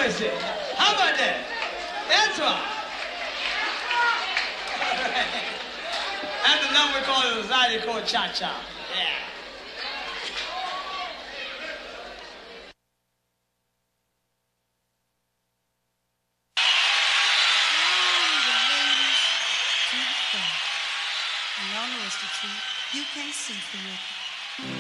mercy. How about that? That's right. All right. And the number we call it anxiety called cha-cha. Yeah. Y'all know it's the truth. You can't see for nothing.